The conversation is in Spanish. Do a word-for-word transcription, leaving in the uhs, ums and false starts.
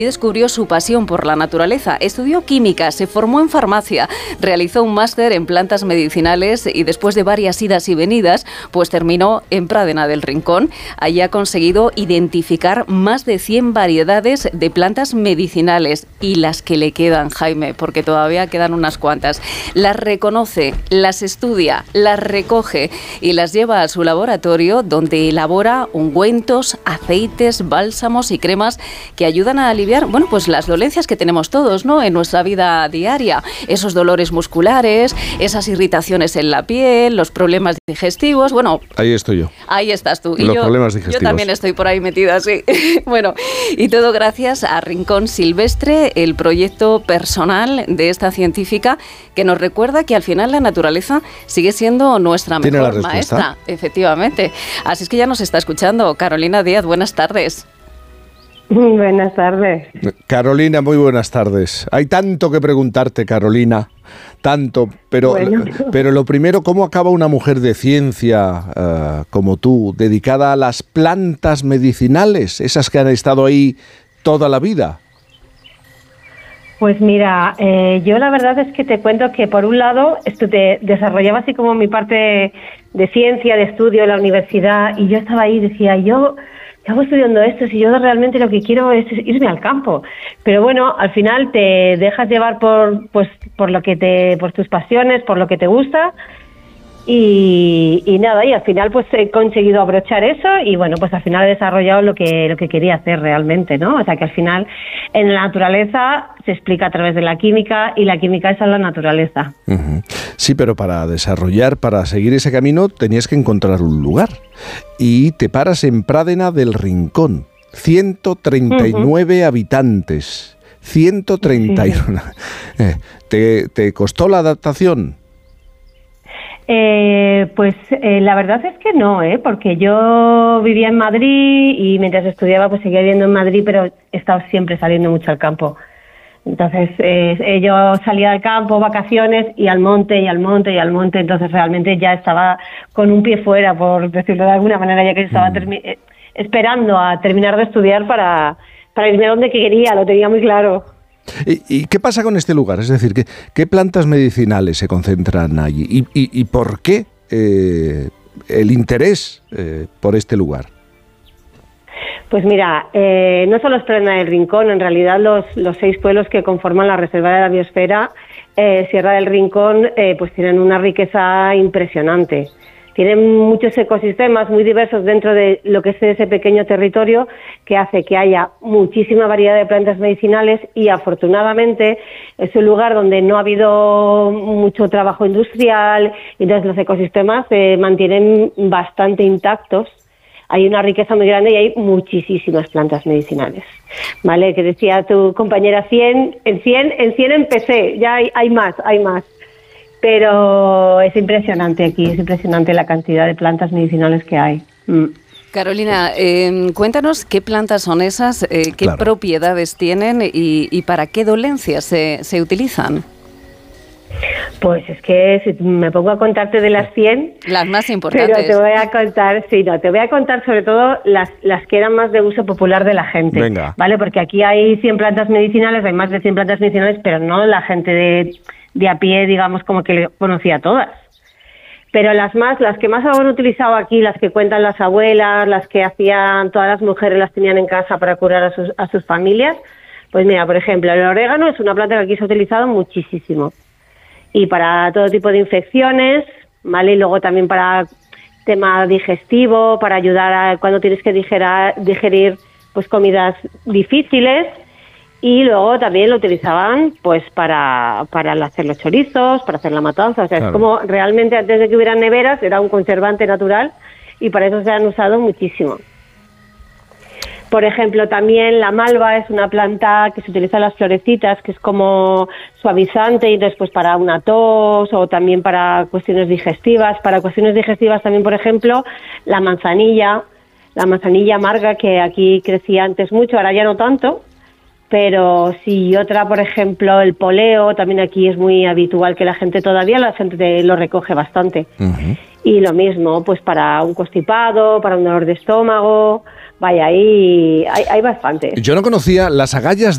Y descubrió su pasión por la naturaleza. Estudió química, se formó en farmacia, realizó un máster en plantas medicinales y después de varias idas y venidas, pues terminó en Pradena del Rincón. Allí ha conseguido identificar más de cien variedades de plantas medicinales y las que le quedan, Jaime, porque todavía quedan unas cuantas. Las reconoce, las estudia, las recoge y las lleva a su laboratorio donde elabora ungüentos, aceites, bálsamos y cremas que ayudan a aliviar bueno, pues las dolencias que tenemos todos, ¿no?, en nuestra vida diaria, esos dolores musculares, esas irritaciones en la piel, los problemas digestivos, bueno... Ahí estoy yo. Ahí estás tú. Y los yo, problemas digestivos. Yo también estoy por ahí metida, sí. Bueno, y todo gracias a Rincón Silvestre, el proyecto personal de esta científica que nos recuerda que al final la naturaleza sigue siendo nuestra mejor maestra, efectivamente. Así es que ya nos está escuchando Carolina Díaz, buenas tardes. Buenas tardes. Carolina, muy buenas tardes. Hay tanto que preguntarte, Carolina, tanto, pero, bueno. pero lo primero, ¿cómo acaba una mujer de ciencia uh, como tú, dedicada a las plantas medicinales, esas que han estado ahí toda la vida? Pues mira, eh, yo la verdad es que te cuento que por un lado esto te desarrollaba así como mi parte de ciencia, de estudio en la universidad, y yo estaba ahí y decía, yo... ¿qué hago estudiando esto si yo realmente lo que quiero es irme al campo? Pero bueno, al final te dejas llevar por pues por lo que te por tus pasiones, por lo que te gusta y, y nada, y al final pues he conseguido abrochar eso y bueno, pues al final he desarrollado lo que lo que quería hacer realmente, ¿no? O sea que al final en la naturaleza se explica a través de la química y la química es a la naturaleza. Uh-huh. Sí, pero para desarrollar, para seguir ese camino tenías que encontrar un lugar y te paras en Pradena del Rincón, ciento treinta y nueve uh-huh. habitantes, ciento treinta y uno. Sí. ¿Te, ¿Te costó la adaptación? Eh, pues eh, la verdad es que no, ¿eh? Porque yo vivía en Madrid y mientras estudiaba pues seguía viviendo en Madrid, pero he estado siempre saliendo mucho al campo. Entonces eh, yo salía al campo, vacaciones y al monte y al monte y al monte, entonces realmente ya estaba con un pie fuera, por decirlo de alguna manera, ya que estaba termi- eh, esperando a terminar de estudiar para, para irme a donde quería, lo tenía muy claro. ¿Y, ¿Y qué pasa con este lugar? Es decir, ¿qué, qué plantas medicinales se concentran allí? ¿Y, y, y por qué eh, el interés eh, por este lugar? Pues mira, eh, no solo es Pradena del Rincón, en realidad los, los seis pueblos que conforman la Reserva de la Biosfera, eh, Sierra del Rincón, eh, pues tienen una riqueza impresionante. Tienen muchos ecosistemas muy diversos dentro de lo que es ese pequeño territorio que hace que haya muchísima variedad de plantas medicinales y afortunadamente es un lugar donde no ha habido mucho trabajo industrial y entonces los ecosistemas se mantienen bastante intactos. Hay una riqueza muy grande y hay muchísimas plantas medicinales, ¿vale? Que decía tu compañera cien, en cien, en cien empecé, ya hay, hay más, hay más. Pero es impresionante aquí, es impresionante la cantidad de plantas medicinales que hay. Mm. Carolina, eh, cuéntanos qué plantas son esas, eh, qué claro. propiedades tienen y, y para qué dolencias se, se utilizan. Pues es que si me pongo a contarte de las cien... Las más importantes. Pero te voy a contar, sí, no, te voy a contar sobre todo las, las que eran más de uso popular de la gente. Venga. ¿Vale? Porque aquí hay cien plantas medicinales, hay más de cien plantas medicinales, pero no la gente de, de a pie, digamos, como que le conocía todas. Pero las más, las que más han utilizado aquí, las que cuentan las abuelas, las que hacían todas las mujeres, las tenían en casa para curar a sus, a sus familias, pues mira, por ejemplo, el orégano es una planta que aquí se ha utilizado muchísimo. Y para todo tipo de infecciones, ¿vale? Y luego también para tema digestivo, para ayudar a cuando tienes que digerar, digerir pues comidas difíciles. Y luego también lo utilizaban pues para, para hacer los chorizos, para hacer la matanza. O sea, claro. Es como realmente antes de que hubiera neveras era un conservante natural y para eso se han usado muchísimo. Por ejemplo, también la malva es una planta que se utiliza en las florecitas, que es como suavizante y después para una tos o también para cuestiones digestivas. Para cuestiones digestivas también, por ejemplo, la manzanilla, la manzanilla amarga que aquí crecía antes mucho, ahora ya no tanto. Pero sí, otra, por ejemplo, el poleo, también aquí es muy habitual que la gente todavía, la gente lo recoge bastante. Uh-huh. Y lo mismo, pues para un constipado, para un dolor de estómago, vaya, ahí hay, hay bastante. Yo no conocía las agallas